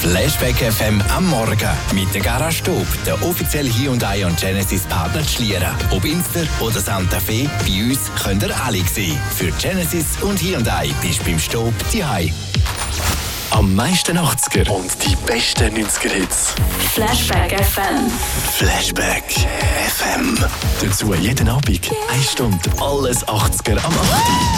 Flashback FM am Morgen mit der Garage Stub, der offizielle Hyundai und Genesis Partner Schlieren. Ob Inster oder Santa Fe, bei uns könnt ihr alle sehen. Für Genesis und Hyundai bist du beim Stub daheim. Am meisten 80er und die besten 90er-Hits. Flashback FM. Flashback FM. Dazu jeden Abend 1 Stunde alles 80er am 8.